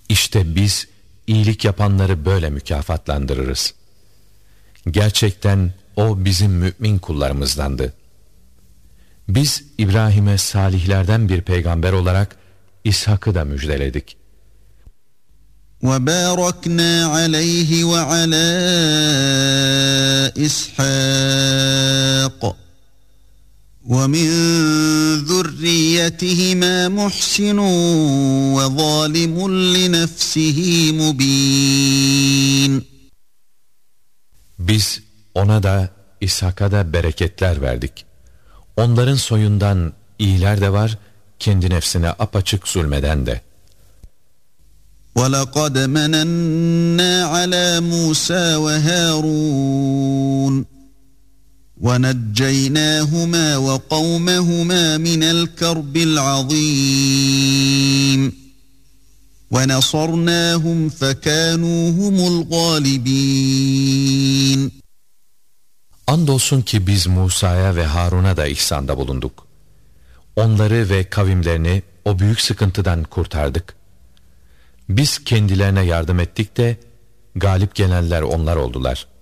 İşte biz iyilik yapanları böyle mükafatlandırırız. Gerçekten o bizim mümin kullarımızdandı. Biz İbrahim'e salihlerden bir peygamber olarak İshak'ı da müjdeledik. وَبَارَكْنَا عَلَيْهِ وَعَلَى إِسْحَاقَ وَمِنْ ذُرِّيَّتِهِمَا مُحْسِنٌ وَظَالِمٌ لِنَفْسِهِ مُبِينٌ. Biz ona da İshak'a da bereketler verdik. Onların soyundan iyiler de var, kendi nefsine apaçık zulmeden de. وَلَقَدْ مَنَنَّا عَلَى مُوسَى وَهَارُونَ وَنَجَّيْنَاهُمَا وَقَوْمَهُمَا مِنَ الْكَرْبِ الْعَظِيمِ وَنَصَرْنَاهُمْ فَكَانُوا هُمُ الْغَالِبِينَ. Andolsun ki biz Musa'ya ve Harun'a da ihsanda bulunduk. Onları ve kavimlerini o büyük sıkıntıdan kurtardık. Biz kendilerine yardım ettik de galip gelenler onlar oldular.